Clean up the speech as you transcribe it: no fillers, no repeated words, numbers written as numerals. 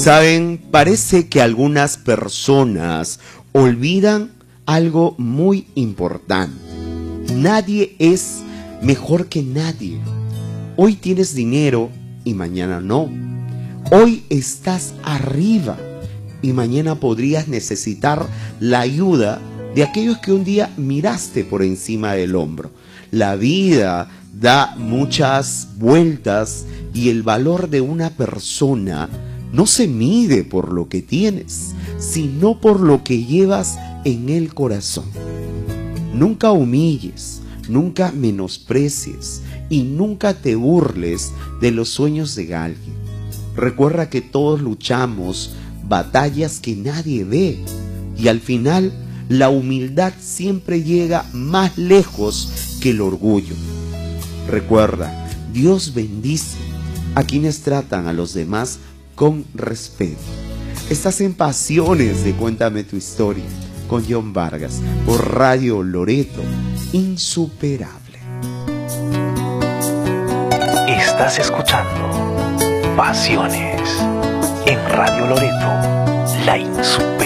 Saben, parece que algunas personas olvidan algo muy importante. Nadie es mejor que nadie. Hoy tienes dinero y mañana no. Hoy estás arriba y mañana podrías necesitar la ayuda de aquellos que un día miraste por encima del hombro. La vida da muchas vueltas y el valor de una persona no se mide por lo que tienes, sino por lo que llevas en el corazón. Nunca humilles, nunca menosprecies y nunca te burles de los sueños de alguien. Recuerda que todos luchamos batallas que nadie ve y al final la humildad siempre llega más lejos que el orgullo. Recuerda, Dios bendice a quienes tratan a los demás con respeto. Estás en Pasiones de Cuéntame tu Historia con John Vargas por Radio Loreto, insuperable. Estás escuchando Pasiones en Radio Loreto, la insuperable.